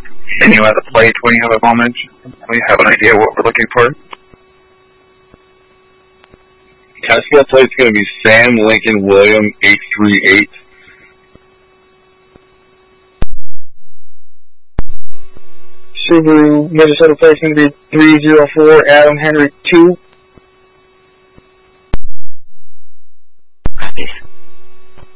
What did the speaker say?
Any other plate when you have a moment? We have an idea what we're looking for. Tesla plate's going to be Sam Lincoln William 838. Subaru Minnesota plate's going to be 304 Adam Henry 2.